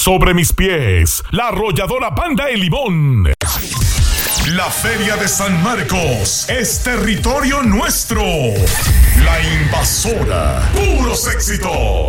Sobre mis pies, la arrolladora Banda El Limón. La Feria de San Marcos es territorio nuestro. La Invasora. Puros éxitos.